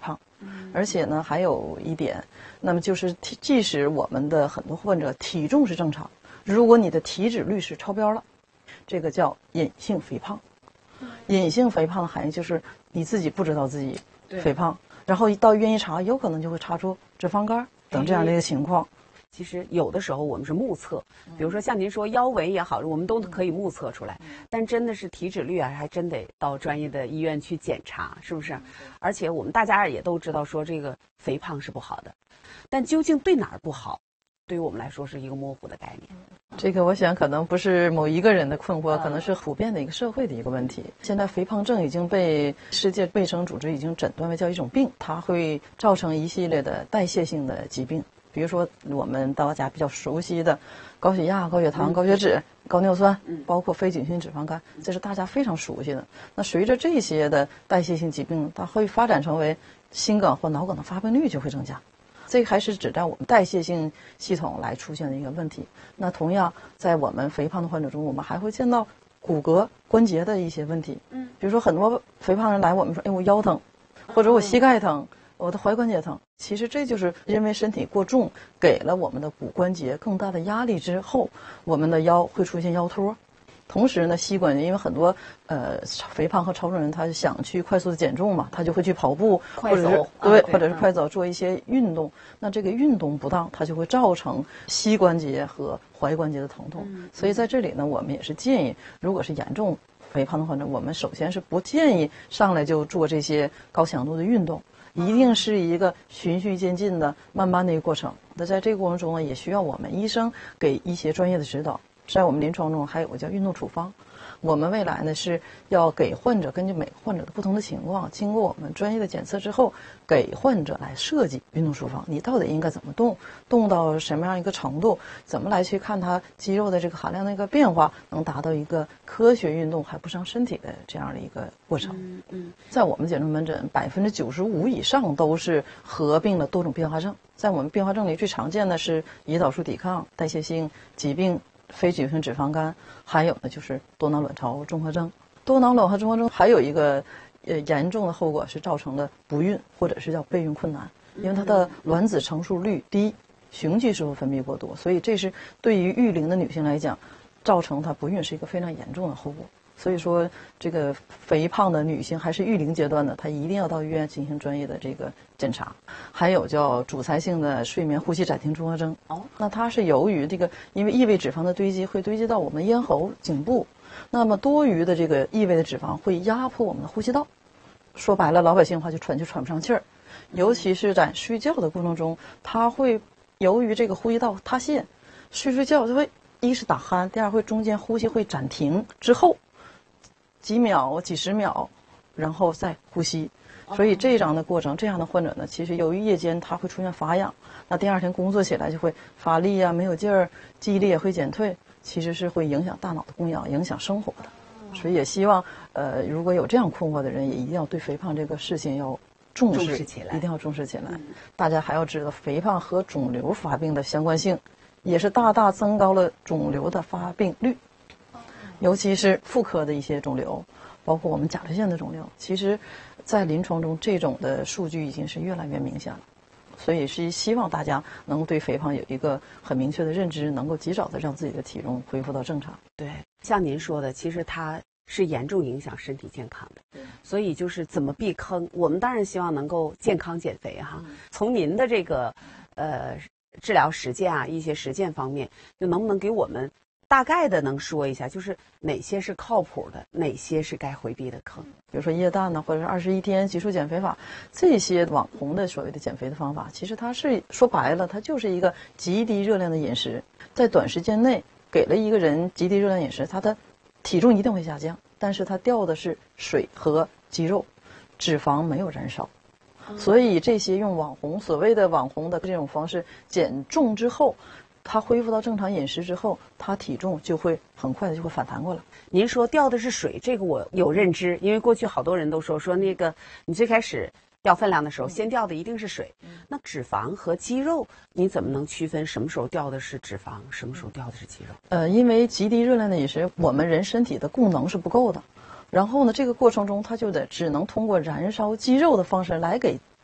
胖。而且呢，还有一点，那么就是即使我们的很多患者体重是正常，如果你的体脂率是超标了，这个叫隐性肥胖。隐性肥胖的含义就是你自己不知道自己肥胖，然后一到医院一查，有可能就会查出脂肪肝等这样的一个情况。 其实有的时候我们是目测，比如说像您说腰围也好，我们都可以目测出来，但真的是体脂率啊，还真得到专业的医院去检查，是不是？而且我们大家也都知道说这个肥胖是不好的，但究竟对哪儿不好，对于我们来说是一个模糊的概念。 这个我想可能不是某一个人的困惑，可能是普遍的一个社会的一个问题。现在肥胖症已经被世界卫生组织已经诊断为叫一种病，它会造成一系列的代谢性的疾病。比如说我们大家比较熟悉的高血压、高血糖、高血脂、高尿酸，包括非井性脂肪肝，这是大家非常熟悉的。那随着这些的代谢性疾病，它会发展成为心梗或脑梗的发病率就会增加。这还是指在我们代谢性系统来出现的一个问题。那同样在我们肥胖的患者中，我们还会见到骨骼关节的一些问题。比如说很多肥胖人来我们说，我腰疼，或者我膝盖疼，我的踝关节疼，其实这就是因为身体过重，给了我们的骨关节更大的压力之后，我们的腰会出现腰托。同时呢，膝关节因为很多肥胖和超重人，他想去快速的减重嘛，他就会去跑步，或者是或者是快走做一些运动。那这个运动不当，它就会造成膝关节和踝关节的疼痛。所以在这里呢，我们也是建议，如果是严重肥胖的患者，我们首先是不建议上来就做这些高强度的运动。一定是一个循序渐进的、慢慢的一个过程。那在这个过程中呢，也需要我们医生给一些专业的指导。在我们临床中还有个叫运动处方，我们未来呢是要给患者根据每个患者的不同的情况，经过我们专业的检测之后，给患者来设计运动处方。你到底应该怎么动，动到什么样一个程度，怎么来去看它肌肉的这个含量的一个变化，能达到一个科学运动还不伤身体的这样的一个过程。在我们减重门诊95%以上都是合并了多种并发症。在我们并发症里最常见的是胰岛素抵抗、代谢性疾病、非井性脂肪肝，还有呢就是多囊卵巢综合症。多囊卵巢综合症还有一个严重的后果是造成了不孕或者是叫备孕困难，因为它的卵子成熟率低，雄激素分泌过多，所以这是对于育龄的女性来讲，造成她不孕是一个非常严重的后果。所以说，这个肥胖的女性还是育龄阶段的，她一定要到医院进行专业的这个检查。还有叫阻塞性的睡眠呼吸暂停综合征。那它是由于这个因为异位脂肪的堆积会堆积到我们咽喉、颈部，那么多余的这个异位的脂肪会压迫我们的呼吸道。说白了，老百姓话就喘不上气儿。尤其是在睡觉的过程中，它会由于这个呼吸道塌陷，睡觉就会一是打鼾，第二会中间呼吸会暂停之后。几秒、几十秒，然后再呼吸，所以这样的过程，这样的患者呢，其实由于夜间他会出现乏氧，那第二天工作起来就会乏力啊，没有劲儿，记忆力也会减退，其实是会影响大脑的供氧，影响生活的。所以也希望，如果有这样困惑的人，也一定要对肥胖这个事情要重视起来， 一定要重视起来。大家还要知道，肥胖和肿瘤发病的相关性，也是大大增高了肿瘤的发病率。尤其是妇科的一些肿瘤，包括我们甲状腺的肿瘤，其实在临床中这种的数据已经是越来越明显了。所以是希望大家能够对肥胖有一个很明确的认知，能够及早的让自己的体重恢复到正常。 对，像您说的，其实它是严重影响身体健康的，所以就是怎么避坑，我们当然希望能够健康减肥哈。从您的这个治疗实践啊，一些实践方面，就能不能给我们大概的能说一下，就是哪些是靠谱的，哪些是该回避的坑？ 比如说液氮呢，或者是21天急速减肥法，这些网红的所谓的减肥的方法，其实它是说白了，它就是一个极低热量的饮食，在短时间内给了一个人极低热量饮食，他的体重一定会下降，但是他掉的是水和肌肉，脂肪没有燃烧。所以这些用所谓的网红的这种方式减重之后，他恢复到正常饮食之后，他体重就会很快的就会反弹过来。 您说掉的是水，这个我有认知，因为过去好多人都说那个你最开始掉分量的时候，先掉的一定是水。那脂肪和肌肉，你怎么能区分什么时候掉的是脂肪，什么时候掉的是肌肉？ 因为极低热量的饮食，我们人身体的供能是不够的。然后呢，这个过程中它就只能通过燃烧肌肉的方式来给